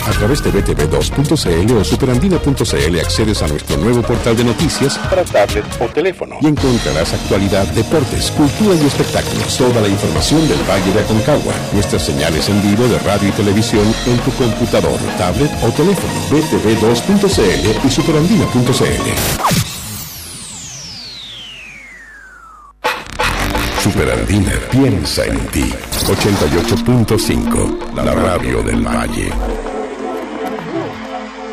A través de btv2.cl o superandina.cl accedes a nuestro nuevo portal de noticias para tablet o teléfono y encontrarás actualidad, deportes, cultura y espectáculos. Toda la información del Valle de Aconcagua. Nuestras señales en vivo de radio y televisión en tu computador, tablet o teléfono. btv2.cl y superandina.cl. Superandina piensa en ti. 88.5, la radio del Valle.